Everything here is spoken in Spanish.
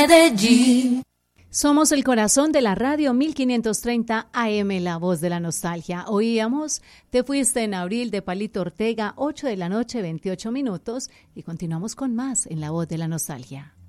Medellín. Somos el corazón de la radio 1530 AM, la voz de la nostalgia. Oíamos Te fuiste en abril de Palito Ortega, 8 de la noche, 28 minutos, y continuamos con más en la voz de la nostalgia.